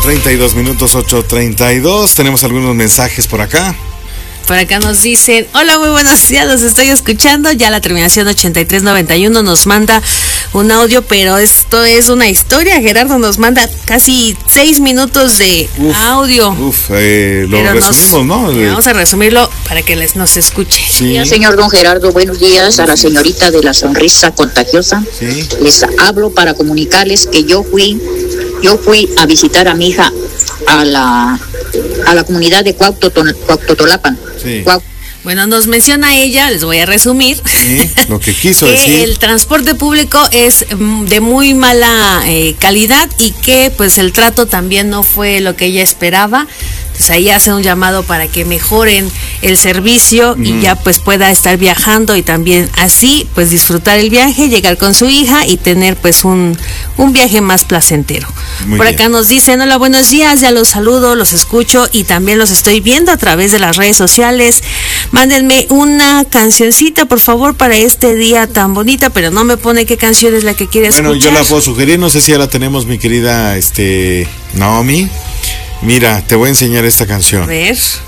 8:32 minutos, 8:32. Tenemos algunos mensajes por acá. Por acá nos dicen, hola, muy buenos días, los estoy escuchando. Ya la terminación 8391 nos manda un audio, pero esto es una historia. Gerardo nos manda casi 6 minutos de audio. Lo resumimos, ¿no? Vamos a resumirlo para que nos escuche. Sí. Señor don Gerardo, buenos días. A la señorita de la sonrisa contagiosa. Sí. Les hablo para comunicarles que yo fui a visitar a mi hija a la comunidad de Cuauhtotolapan. Sí. Bueno, nos menciona ella, les voy a resumir. Sí, lo que quiso que decir. El transporte público es de muy mala calidad y que pues el trato también no fue lo que ella esperaba. Entonces ahí hace un llamado para que mejoren el servicio y ya pues pueda estar viajando y también así pues disfrutar el viaje, llegar con su hija y tener pues un viaje más placentero. Por acá nos dicen, hola, buenos días, ya los saludo, los escucho y también los estoy viendo a través de las redes sociales. Mándenme una cancioncita, por favor, para este día tan bonita, pero no me pone qué canción es la que quiere escuchar. Bueno, yo la puedo sugerir, no sé si ya la tenemos, mi querida Naomi. Mira, te voy a enseñar esta canción. A ver.